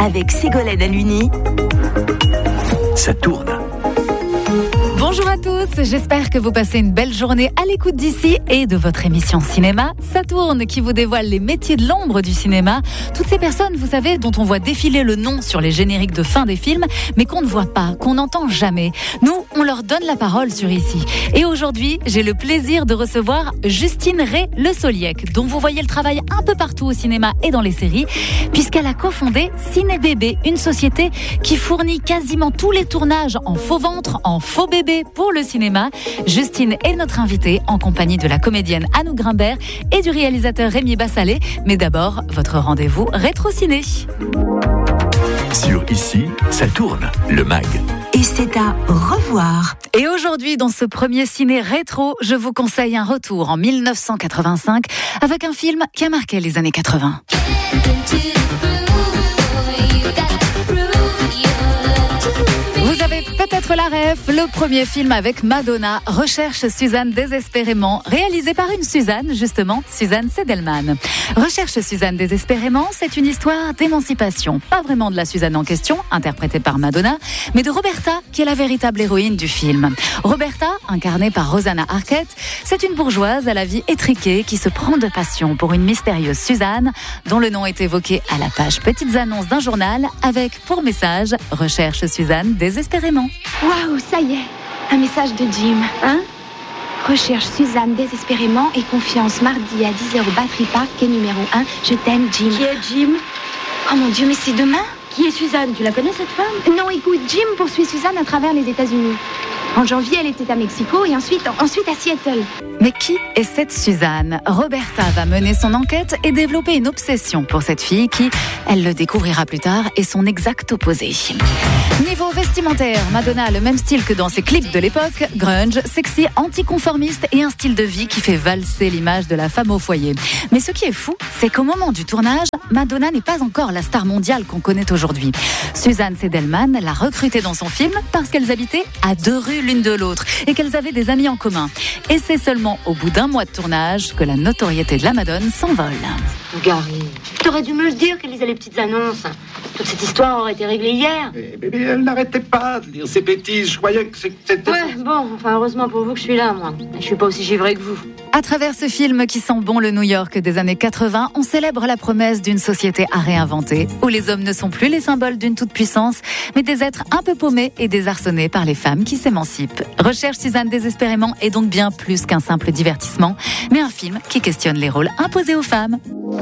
avec Ségolène Aluni. Ça tourne. Bonjour à tous, j'espère que vous passez une belle journée à l'écoute d'ici et de votre émission Cinéma Ça tourne qui vous dévoile les métiers de l'ombre du cinéma. Toutes ces personnes, vous savez, dont on voit défiler le nom sur les génériques de fin des films, mais qu'on ne voit pas, qu'on n'entend jamais. Nous, on leur donne la parole sur ici. Et aujourd'hui, j'ai le plaisir de recevoir Justine Ray-Le Soliec, dont vous voyez le travail un peu partout au cinéma et dans les séries, puisqu'elle a cofondé Ciné Bébé, une société qui fournit quasiment tous les tournages en faux ventre, en faux bébé pour le cinéma. Justine est notre invitée en compagnie de la comédienne Anouk Grimbert et du réalisateur Rémi Bassalet. Mais d'abord, votre rendez-vous rétro-ciné. Sur Ici, ça tourne, le MAG. Et c'est à revoir. Et aujourd'hui, dans ce premier ciné rétro, je vous conseille un retour en 1985 avec un film qui a marqué les années 80. Vous avez peut-être la ref, le premier film avec Madonna, Recherche Suzanne désespérément, réalisé par une Suzanne, justement, Suzanne Seidelman. Recherche Suzanne désespérément, c'est une histoire d'émancipation. Pas vraiment de la Suzanne en question, interprétée par Madonna, mais de Roberta, qui est la véritable héroïne du film. Roberta, incarnée par Rosanna Arquette, c'est une bourgeoise à la vie étriquée qui se prend de passion pour une mystérieuse Suzanne, dont le nom est évoqué à la page Petites annonces d'un journal, avec pour message Recherche Suzanne désespérément. Waouh, ça y est, un message de Jim, hein? Recherche Suzanne désespérément et confiance mardi à 10h au Battery Park, quai numéro 1. Je t'aime, Jim. Qui est Jim? Oh mon Dieu, mais c'est demain? Qui est Suzanne? Tu la connais cette femme? Non, écoute, Jim poursuit Suzanne à travers les États-Unis. En janvier, elle était à Mexico et ensuite à Seattle. Mais qui est cette Suzanne? Roberta va mener son enquête et développer une obsession pour cette fille qui, elle le découvrira plus tard, est son exact opposé. Niveau vestimentaire, Madonna a le même style que dans ses clips de l'époque, grunge, sexy, anticonformiste et un style de vie qui fait valser l'image de la femme au foyer. Mais ce qui est fou, c'est qu'au moment du tournage, Madonna n'est pas encore la star mondiale qu'on connaît aujourd'hui. Suzanne Seidelman l'a recrutée dans son film parce qu'elles habitaient à 2 rues l'une de l'autre et qu'elles avaient des amis en commun. Et c'est seulement au bout d'1 mois de tournage que la notoriété de la Madone s'envole. Gary, t'aurais dû me le dire qu'elle lisait les petites annonces. Toute cette histoire aurait été réglée hier. Mais elle n'arrêtait pas de lire ces bêtises. Je croyais que c'était... Ouais, bon, enfin heureusement pour vous que je suis là, moi. Je suis pas aussi givrée que vous. À travers ce film qui sent bon le New York des années 80, on célèbre la promesse d'une société à réinventer, où les hommes ne sont plus les symboles d'une toute-puissance, mais des êtres un peu paumés et désarçonnés par les femmes qui s'émancipent. Recherche Suzanne désespérément est donc bien plus qu'un simple divertissement, mais un film qui questionne les rôles imposés aux femmes.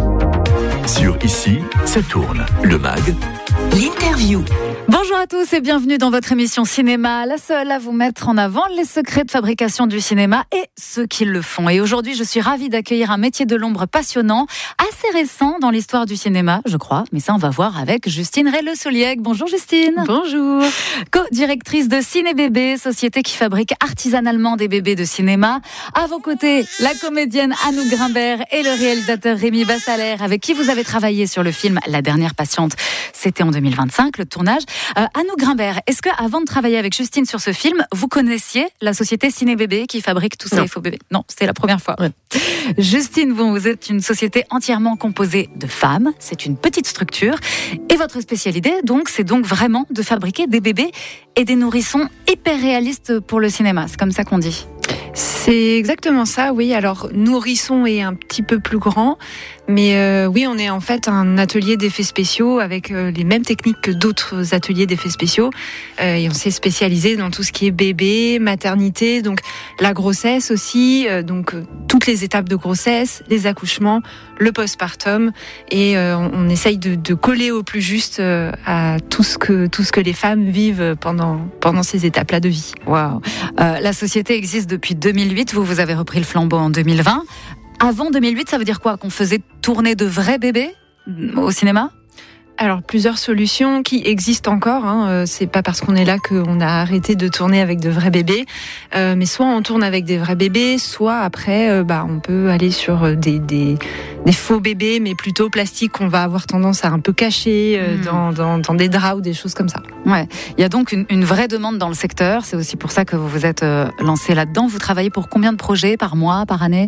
Sur Ici, ça tourne, le MAG. L'interview. Bonjour à tous et bienvenue dans votre émission Cinéma, la seule à vous mettre en avant les secrets de fabrication du cinéma et ceux qui le font. Et aujourd'hui, je suis ravie d'accueillir un métier de l'ombre passionnant, assez récent dans l'histoire du cinéma, je crois. Mais ça, on va voir avec Justine Ray-Le Soliec. Bonjour Justine. Bonjour. Co-directrice de Ciné Bébé, société qui fabrique artisanalement des bébés de cinéma. À vos côtés, la comédienne Anouk Grimbert et le réalisateur Rémi Bassalet, avec qui vous avez travaillé sur le film La Dernière Patiente. C'était en 2025, le tournage. Anouk Grimbert, est-ce que avant de travailler avec Justine sur ce film, vous connaissiez la société Ciné Bébé qui fabrique tous ces faux bébés? Non, c'était la première fois. Ouais. Justine, vous êtes une société entièrement composée de femmes. C'est une petite structure. Et votre spécialité, donc, c'est donc vraiment de fabriquer des bébés et des nourrissons hyper réalistes pour le cinéma. C'est comme ça qu'on dit. C'est exactement ça, oui. Alors, Nourrisson est un petit peu plus grand, mais oui, on est en fait un atelier d'effets spéciaux avec les mêmes techniques que d'autres ateliers d'effets spéciaux. Et on s'est spécialisé dans tout ce qui est bébé, maternité, donc la grossesse aussi, donc toutes les étapes de grossesse, les accouchements, le postpartum, et on essaye de coller au plus juste à tout ce que les femmes vivent pendant ces étapes-là de vie. Waouh. La société existe depuis 2008, vous avez repris le flambeau en 2020. Avant 2008, ça veut dire quoi? Qu'on faisait tourner de vrais bébés au cinéma? Alors, plusieurs solutions qui existent encore. C'est pas parce qu'on est là qu'on a arrêté de tourner avec de vrais bébés. Mais soit on tourne avec des vrais bébés, soit après, on peut aller sur des faux bébés, mais plutôt plastiques qu'on va avoir tendance à un peu cacher dans des draps ou des choses comme ça. Ouais. Il y a donc une vraie demande dans le secteur. C'est aussi pour ça que vous vous êtes lancé là-dedans. Vous travaillez pour combien de projets par mois, par année ?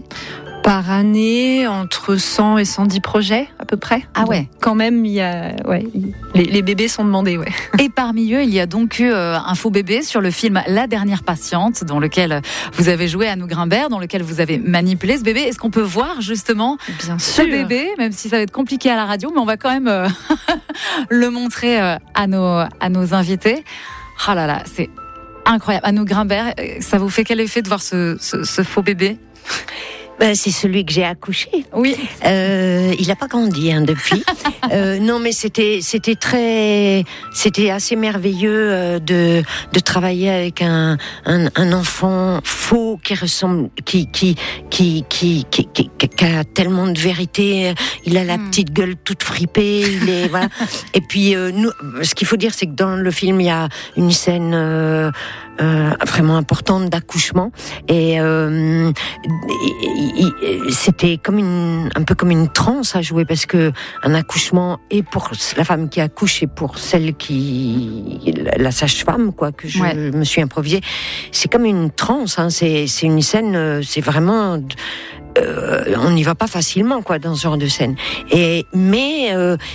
Par année, entre 100 et 110 projets, à peu près. Ah ouais. Donc, quand même, il y a, les bébés sont demandés, ouais. Et parmi eux, il y a donc eu un faux bébé sur le film La Dernière Patiente, dans lequel vous avez joué Anouk Grimbert, dans lequel vous avez manipulé ce bébé. Est-ce qu'on peut voir justement ce bébé, même si ça va être compliqué à la radio, mais on va quand même le montrer à nos invités. Oh là là, c'est incroyable. Anouk Grimbert, ça vous fait quel effet de voir ce faux bébé ? C'est celui que j'ai accouché. Oui. Il n'a pas grandi depuis. Non, mais c'était assez merveilleux de travailler avec un enfant faux qui ressemble, qui a tellement de vérité. Il a la petite gueule toute fripée. Voilà. Et puis nous, ce qu'il faut dire, c'est que dans le film, il y a une scène vraiment importante d'accouchement et c'était un peu comme une transe à jouer, parce que un accouchement est pour la femme qui accouche et pour celle la sage-femme, quoi, que je me suis improvisée. C'est comme une transe, hein. C'est une scène, c'est vraiment, on n'y va pas facilement, quoi, dans ce genre de scène. Mais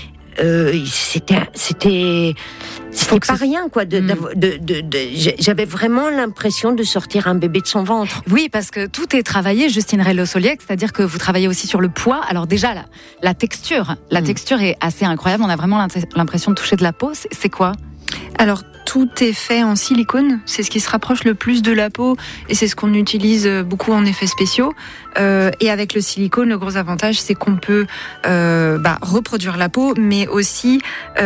c'était pas rien, quoi. J'avais vraiment l'impression de sortir un bébé de son ventre. Oui, parce que tout est travaillé, Justine Reylo-Soliec, c'est-à-dire que vous travaillez aussi sur le poids. Alors déjà, la texture est assez incroyable. On a vraiment l'impression de toucher de la peau. C'est quoi ? Alors, tout est fait en silicone, c'est ce qui se rapproche le plus de la peau et c'est ce qu'on utilise beaucoup en effets spéciaux. Et avec le silicone, le gros avantage, c'est qu'on peut reproduire la peau, mais aussi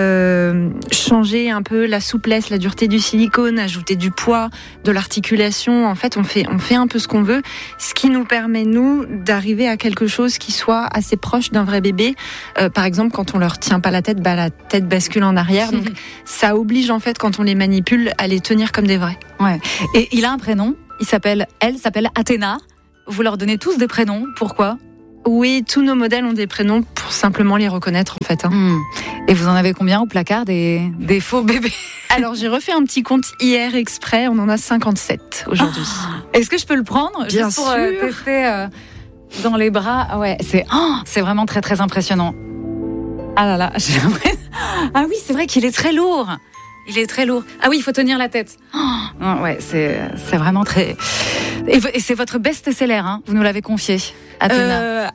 changer un peu la souplesse, la dureté du silicone, ajouter du poids, de l'articulation. En fait, on fait un peu ce qu'on veut, ce qui nous permet, nous, d'arriver à quelque chose qui soit assez proche d'un vrai bébé. Par exemple, quand on leur tient pas la tête bascule en arrière. Donc, ça oblige, en fait, quand on les manipule, à les tenir comme des vrais. Ouais. Et il a un prénom, elle s'appelle Athéna. Vous leur donnez tous des prénoms, pourquoi ? Oui, tous nos modèles ont des prénoms pour simplement les reconnaître, en fait. Et vous en avez combien au placard des faux bébés ? Alors, j'ai refait un petit compte hier exprès, on en a 57 aujourd'hui. Est-ce que je peux le prendre ? Bien juste pour sûr. tester dans les bras. Ouais, c'est vraiment très très impressionnant. Ah là là, ah oui, c'est vrai qu'il est très lourd. Il est très lourd. Ah oui, il faut tenir la tête. Ouais, c'est vraiment très... Et c'est votre best-seller, hein, vous nous l'avez confié, Athéna.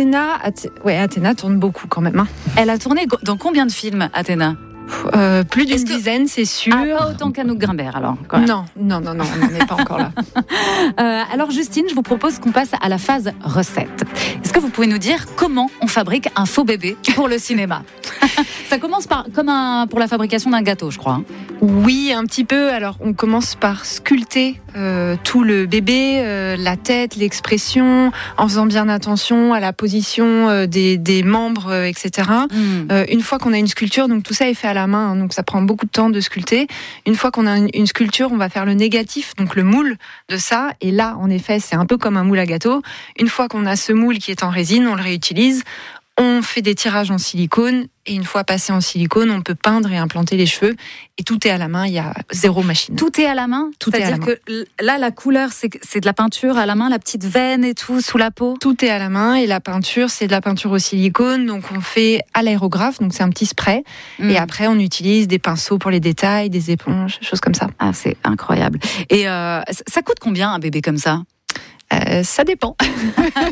Athéna tourne beaucoup quand même. Hein. Elle a tourné dans combien de films, Athéna ? Plus d'une dizaine, c'est sûr. Pas autant qu'Anouk Grimbert, alors. Non, on n'en est pas encore là. Alors Justine, je vous propose qu'on passe à la phase recette. Est-ce que vous pouvez nous dire comment on fabrique un faux bébé pour le cinéma ? Ça commence pour la fabrication d'un gâteau, je crois. Hein. Oui, un petit peu. Alors, on commence par sculpter tout le bébé, la tête, l'expression, en faisant bien attention à la position des membres, etc. Une fois qu'on a une sculpture, donc tout ça est fait à la main, hein, donc ça prend beaucoup de temps de sculpter. Une fois qu'on a une sculpture, on va faire le négatif, donc le moule de ça. Et là, en effet, c'est un peu comme un moule à gâteau. Une fois qu'on a ce moule qui est en résine, on le réutilise. On fait des tirages en silicone et une fois passé en silicone, on peut peindre et implanter les cheveux. Et tout est à la main, il y a zéro machine. Tout est à la main ? C'est-à-dire que là, la couleur, c'est de la peinture à la main, la petite veine et tout sous la peau ? Tout est à la main et la peinture, c'est de la peinture au silicone. Donc on fait à l'aérographe, donc c'est un petit spray. Et après, on utilise des pinceaux pour les détails, des éponges, des choses comme ça. Ah, c'est incroyable. Et ça coûte combien un bébé comme ça ? Ça dépend. C'est-à-dire ?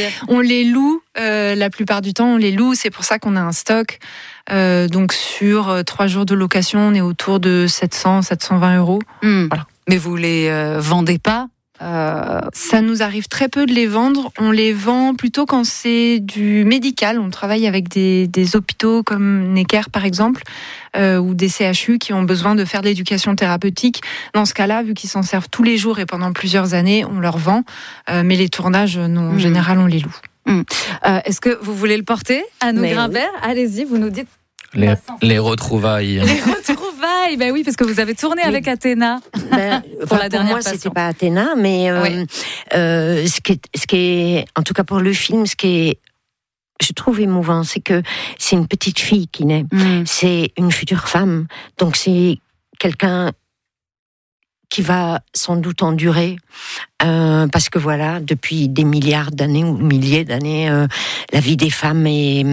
On les loue, la plupart du temps, on les loue. C'est pour ça qu'on a un stock. Donc sur 3 jours de location, on est autour de 700-720 €. Voilà. Mais vous les vendez pas ? Ça nous arrive très peu de les vendre. On les vend plutôt quand c'est du médical. On travaille avec des hôpitaux comme Necker par exemple, ou des CHU qui ont besoin de faire de l'éducation thérapeutique. Dans ce cas-là, vu qu'ils s'en servent tous les jours et pendant plusieurs années, on leur vend. Mais les tournages, non, en général, on les loue. Est-ce que vous voulez le porter, Anouk Grimbert ? Allez-y, vous nous dites. Les retrouvailles. Les retrouvailles, ben oui, parce que vous avez tourné avec Athéna. Pour moi, c'était pas Athéna, mais ce qui est, en tout cas pour le film, ce qui est, je trouve émouvant, c'est que c'est une petite fille qui naît. C'est une future femme, donc c'est quelqu'un qui va sans doute endurer, parce que voilà, depuis des milliards d'années ou milliers d'années, la vie des femmes est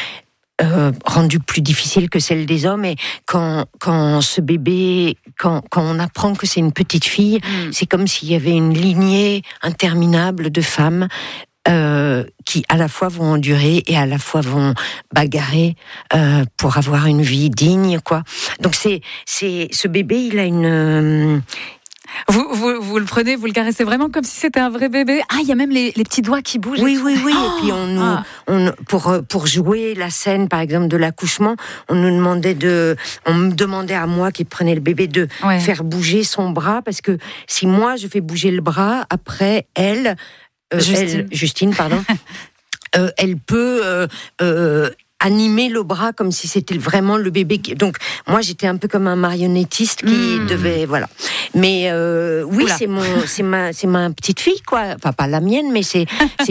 rendue plus difficile que celle des hommes. Et quand ce bébé, quand on apprend que c'est une petite fille, c'est comme s'il y avait une lignée interminable de femmes qui à la fois vont endurer et à la fois vont bagarrer pour avoir une vie digne, quoi. Donc c'est ce bébé, il a une Vous le prenez, vous le caressez vraiment comme si c'était un vrai bébé. Ah, il y a même les petits doigts qui bougent. Oui. Oh, et puis pour jouer la scène, par exemple, de l'accouchement, on me demandait à moi qui prenais le bébé de faire bouger son bras, parce que si moi je fais bouger le bras, après Justine, pardon, elle peut animer le bras comme si c'était vraiment le bébé. Donc moi j'étais un peu comme un marionnettiste qui devait, voilà. Mais oui, c'est ma petite fille, quoi. Enfin pas la mienne, mais c'est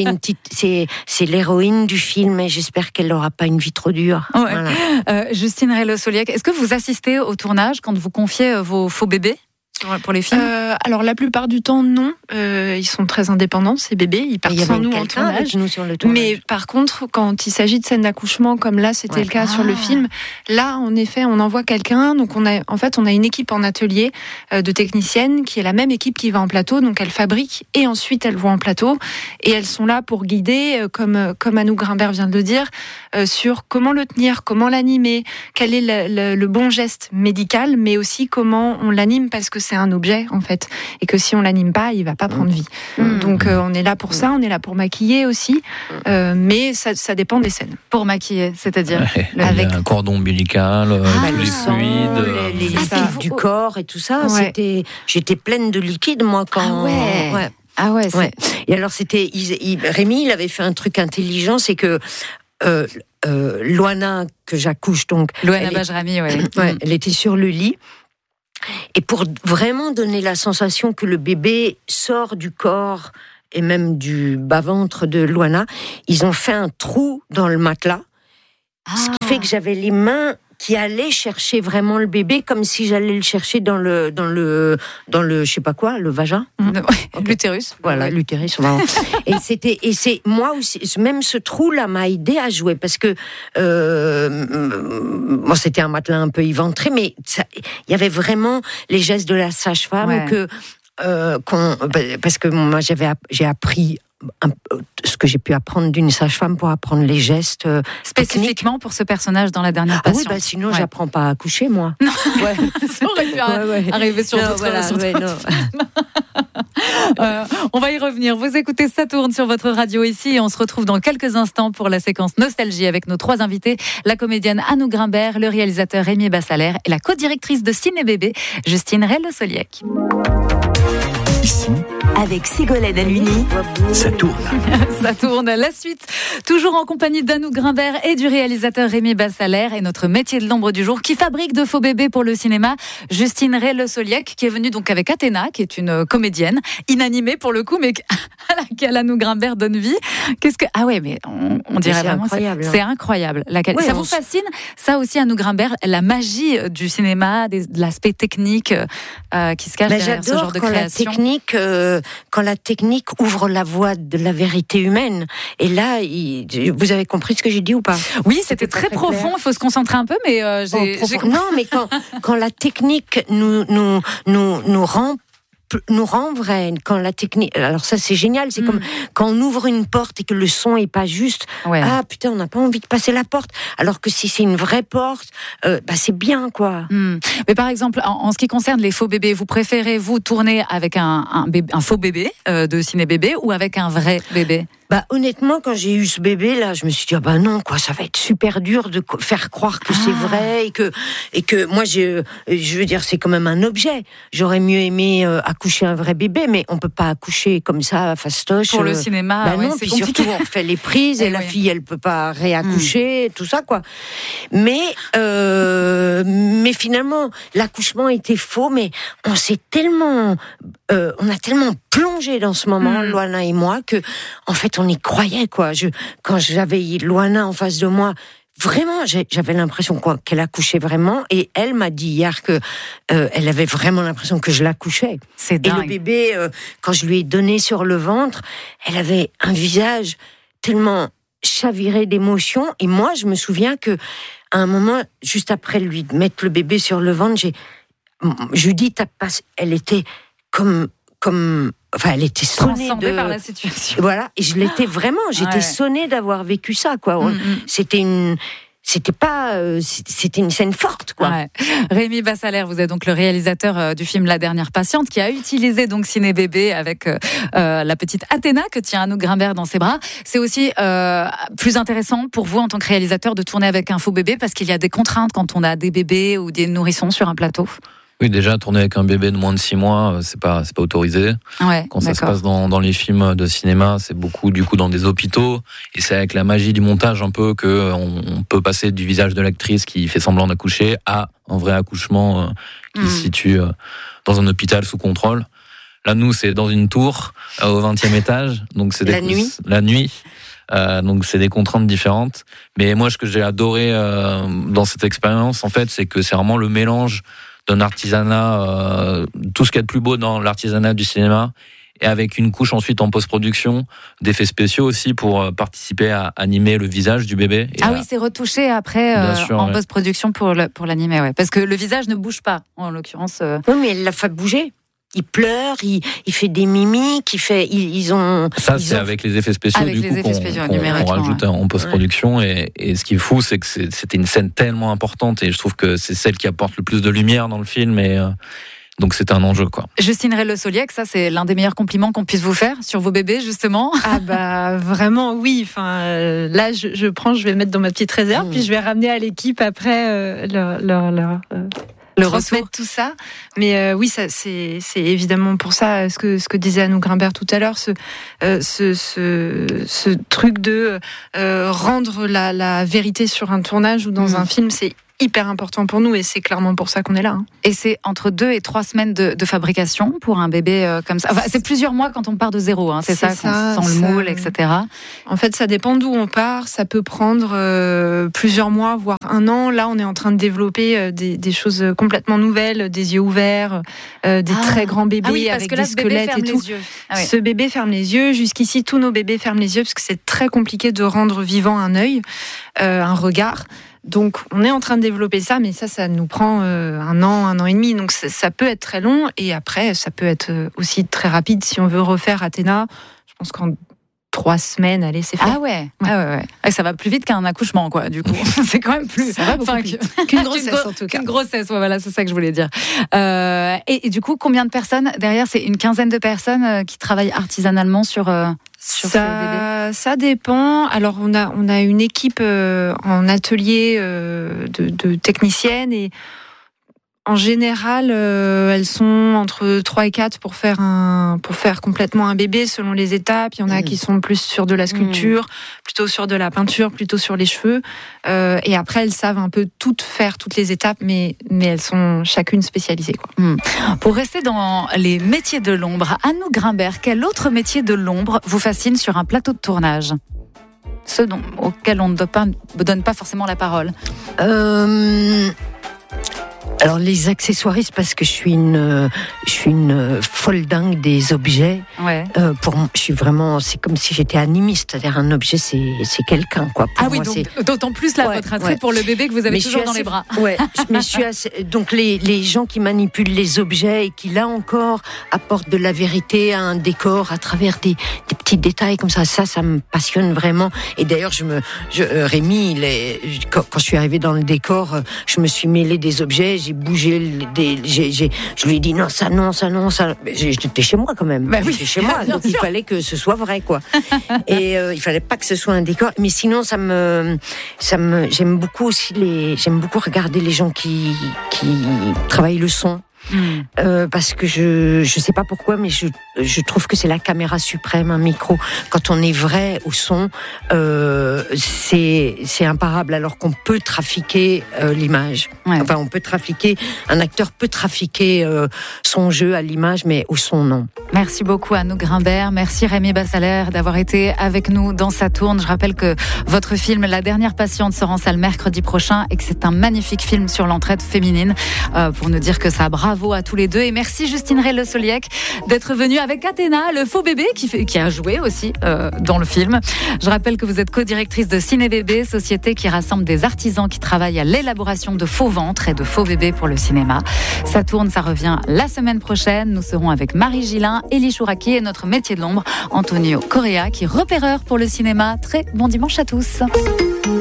l'héroïne du film, et j'espère qu'elle n'aura pas une vie trop dure. Ouais. Voilà. Justine Reylo-Soliac, est-ce que vous assistez au tournage quand vous confiez vos faux bébés pour les films? Alors la plupart du temps non, ils sont très indépendants, ces bébés, ils partent sans nous en tournage. Mais par contre, quand il s'agit de scènes d'accouchement comme là, c'était le cas sur le film, là en effet on envoie quelqu'un, donc on a une équipe en atelier de techniciennes qui est la même équipe qui va en plateau, donc elles fabriquent et ensuite elles vont en plateau, et elles sont là pour guider, comme Anouk Grimbert vient de le dire, sur comment le tenir, comment l'animer, quel est le bon geste médical, mais aussi comment on l'anime, parce que c'est un objet en fait, et que si on l'anime pas, il va pas prendre vie. Donc on est là pour ça, on est là pour maquiller aussi, mais ça dépend des scènes. Pour maquiller, c'est-à-dire avec un cordon ombilical, les fluides, les liquides du corps et tout ça. J'étais pleine de liquide moi quand. Et alors Rémi, il avait fait un truc intelligent, c'est que Loana, que j'accouche, donc Loana Bajrami, elle était sur le lit. Et pour vraiment donner la sensation que le bébé sort du corps et même du bas-ventre de Loana, ils ont fait un trou dans le matelas, ce qui fait que j'avais les mains qui allaient chercher vraiment le bébé, comme si j'allais le chercher dans le je sais pas quoi, le vagin, l'utérus. Voilà, l'utérus. et c'est moi aussi, même ce trou-là m'a aidé à jouer, parce que c'était un matelas un peu éventré, mais il y avait vraiment les gestes de la sage-femme parce que moi j'ai appris ce que j'ai pu apprendre d'une sage-femme pour apprendre les gestes spécifiquement techniques. Pour ce personnage dans la dernière Passion. Oui, sinon j'apprends pas à accoucher, moi. Non. Ça aurait pu arriver sur d'autres. On va y revenir. Vous écoutez Ça tourne sur votre radio ici, et on se retrouve dans quelques instants pour la séquence Nostalgie avec nos 3 invités, la comédienne Anouk Grimbert, le réalisateur Rémi Bassalaire et la co-directrice de Ciné Bébé, Justine Reylo-Soliac. Ici, avec Ségolène Aluni, ça tourne. Ça tourne. La suite, toujours en compagnie d'Anouk Grimbert et du réalisateur Rémi Bassalaire, et notre métier de l'ombre du jour qui fabrique de faux bébés pour le cinéma, Justine Reylo-Soliac, qui est venue donc avec Athéna, qui est une comédienne inanimée pour le coup, mais à laquelle Anouk Grimbert donne vie. Mais on dirait vraiment incroyable. C'est incroyable. Ça vous fascine, ça aussi, Anouk Grimbert, la magie du cinéma, de l'aspect technique qui se cache derrière ce genre de création. Quand la technique ouvre la voie de la vérité humaine. Et là, vous avez compris ce que j'ai dit ou pas? Oui, c'était très profond. Il faut se concentrer un peu, mais Non, mais quand la technique nous rend vrai, quand la technique, alors ça c'est génial, c'est comme quand on ouvre une porte et que le son est pas juste, ah putain, on n'a pas envie de passer la porte, alors que si c'est une vraie porte, c'est bien, quoi. Mais par exemple, en ce qui concerne les faux bébés, vous préférez vous tourner avec un faux bébé de Ciné Bébé ou avec un vrai bébé? Honnêtement, quand j'ai eu ce bébé là, je me suis dit non, quoi, ça va être super dur de faire croire que c'est vrai, et que moi je veux dire, c'est quand même un objet. J'aurais mieux aimé accoucher un vrai bébé, mais on peut pas accoucher comme ça fastoche pour le cinéma. Non, puis surtout on fait les prises et la fille elle peut pas réaccoucher, tout ça, quoi. Mais finalement l'accouchement était faux, mais on a tellement plongé dans ce moment, Loana et moi, que en fait on y croyait, quoi. Quand j'avais Loana en face de moi, vraiment, j'avais l'impression qu'elle accouchait vraiment, et elle m'a dit hier que elle avait vraiment l'impression que je l'accouchais. C'est dingue. Et le bébé, quand je lui ai donné sur le ventre, elle avait un visage tellement chaviré d'émotion, et moi, je me souviens que à un moment, juste après lui mettre le bébé sur le ventre, Judith, elle était elle était sonnée par la situation. Voilà, et je l'étais vraiment. J'étais sonnée d'avoir vécu ça, quoi. C'était une scène forte, quoi. Ouais. Rémi Bassalère, vous êtes donc le réalisateur du film La Dernière Patiente, qui a utilisé donc Ciné Bébé avec la petite Athéna que tient Anouk Grimbert dans ses bras. C'est aussi plus intéressant pour vous en tant que réalisateur de tourner avec un faux bébé, parce qu'il y a des contraintes quand on a des bébés ou des nourrissons sur un plateau. Oui, déjà, tourner avec un bébé de moins de 6 mois, c'est pas autorisé. Ouais, quand ça se passe dans les films de cinéma, c'est beaucoup, du coup, dans des hôpitaux. Et c'est avec la magie du montage, un peu, on peut passer du visage de l'actrice qui fait semblant d'accoucher à un vrai accouchement qui se situe dans un hôpital sous contrôle. Là, nous, c'est dans une tour, au 20e étage. Donc c'est la nuit. Donc c'est des contraintes différentes. Mais moi, ce que j'ai adoré dans cette expérience, en fait, c'est que c'est vraiment le mélange d'un artisanat, tout ce qu'il y a de plus beau dans l'artisanat du cinéma, et avec une couche ensuite en post-production, d'effets spéciaux aussi pour participer à animer le visage du bébé. Et oui, c'est retouché après en post-production pour l'animer, ouais. Parce que le visage ne bouge pas, en l'occurrence. Oui, mais elle l'a fait bouger. Il pleure, il fait des mimiques, c'est avec les effets spéciaux qu'on rajoute en post-production. Et ce qui est fou, c'est que c'était une scène tellement importante, et je trouve que c'est celle qui apporte le plus de lumière dans le film, et donc c'est un enjeu, quoi. Justine Rellot-Soliec, ça c'est l'un des meilleurs compliments qu'on puisse vous faire sur vos bébés, justement. Ah bah vraiment oui. Enfin là je vais le mettre dans ma petite réserve, puis je vais ramener à l'équipe après le transmettre tout ça. Mais oui, ça c'est évidemment pour ça ce que disait Anouk Grimbert tout à l'heure, ce truc de rendre la vérité sur un tournage ou dans un film, c'est hyper important pour nous, et c'est clairement pour ça qu'on est là. Et c'est entre 2 et 3 semaines de fabrication pour un bébé comme ça. Enfin, c'est plusieurs mois quand on part de zéro, c'est ça, sans le moule, etc. En fait, ça dépend d'où on part. Ça peut prendre plusieurs mois, voire 1 an. Là, on est en train de développer des choses complètement nouvelles, des yeux ouverts, des très grands bébés avec des squelettes et tout. Ce bébé ferme les yeux. Jusqu'ici, tous nos bébés ferment les yeux parce que c'est très compliqué de rendre vivant un œil, un regard. Donc, on est en train de développer ça, mais ça nous prend 1 an et demi. Donc, ça peut être très long, et après, ça peut être aussi très rapide. Si on veut refaire Athéna, je pense qu'en 3 semaines, allez, c'est fait. Ah ouais. Et ça va plus vite qu'un accouchement, quoi, du coup. C'est quand même plus. Ça va beaucoup plus vite. Qu'une grossesse, en tout cas. Qu'une grossesse, voilà, c'est ça que je voulais dire. Et du coup, combien de personnes derrière? C'est une quinzaine de personnes qui travaillent artisanalement sur ça dépend. Alors on a une équipe en atelier de techniciennes, et en général elles sont entre 3 et 4 pour faire complètement un bébé selon les étapes. Il y en a qui sont plus sur de la sculpture, plutôt sur de la peinture, plutôt sur les cheveux, et après elles savent un peu faire toutes les étapes, mais elles sont chacune spécialisées, quoi. Pour rester dans les métiers de l'ombre, Anouk Grimbert, quel autre métier de l'ombre vous fascine sur un plateau de tournage, ceux auxquels on ne donne pas forcément la parole? Alors les accessoiristes, parce que je suis une folle dingue des objets. Ouais. Pour moi, je suis vraiment, c'est comme si j'étais animiste, c'est-à-dire un objet c'est quelqu'un, quoi. Pour moi, donc d'autant plus là votre attrait pour le bébé que vous avez toujours dans les bras. Ouais, mais je suis assez, donc les gens qui manipulent les objets et qui là encore apportent de la vérité à un décor à travers des petits détails comme ça me passionne vraiment. Et d'ailleurs Rémi, quand je suis arrivée dans le décor, je me suis mêlée des objets, j'ai bougé je lui ai dit non. J'étais chez moi quand même. J'étais chez moi, donc il fallait que ce soit vrai, quoi. Et il fallait pas que ce soit un décor. Mais sinon, j'aime beaucoup aussi j'aime beaucoup regarder les gens qui travaillent le son. parce que je sais pas pourquoi, mais je trouve que c'est la caméra suprême, un micro. Quand on est vrai au son, c'est imparable, alors qu'on peut trafiquer l'image. Ouais. Enfin, un acteur peut trafiquer son jeu à l'image, mais au son, non. Merci beaucoup Anouk Grimbert, merci Rémi Bassaler d'avoir été avec nous dans Saturne. Je rappelle que votre film La Dernière Patiente sera en salle mercredi prochain et que c'est un magnifique film sur l'entraide féminine. Pour nous dire que ça, bravo à tous les deux. Et merci Justine Rey-Le Soliec d'être venue avec Athéna, le faux bébé qui a joué aussi dans le film. Je rappelle que vous êtes co-directrice de Ciné Bébé, société qui rassemble des artisans qui travaillent à l'élaboration de faux ventres et de faux bébés pour le cinéma. Saturne, ça revient la semaine prochaine. Nous serons avec Marie Gillin, Élie Chouraki et notre métier de l'ombre, Antonio Correa, qui est repéreur pour le cinéma. Très bon dimanche à tous.